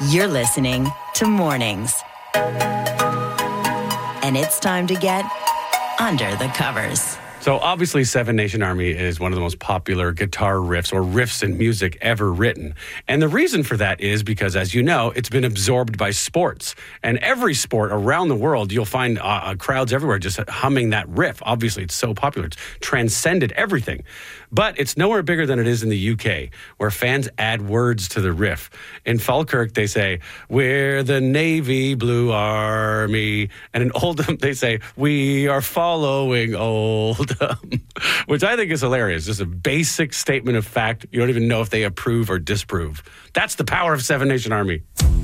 You're listening to Mornings. And it's time to get under the covers. So obviously, Seven Nation Army is one of the most popular guitar riffs or riffs in music ever written. And the reason for that is because, as you know, it's been absorbed by sports. And every sport around the world, you'll find crowds everywhere just humming that riff. Obviously, it's so popular. It's transcended everything. But it's nowhere bigger than it is in the UK, where fans add words to the riff. In Falkirk, they say, "We're the Navy Blue Army." And in Oldham, they say, "We are following Oldham," which I think is hilarious. Just a basic statement of fact. You don't even know if they approve or disapprove. That's the power of Seven Nation Army.